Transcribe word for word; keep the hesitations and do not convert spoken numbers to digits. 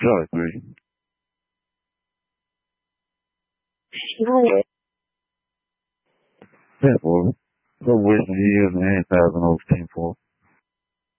Já agree. Yeah, well, go wasting years and a half thousand over ten for.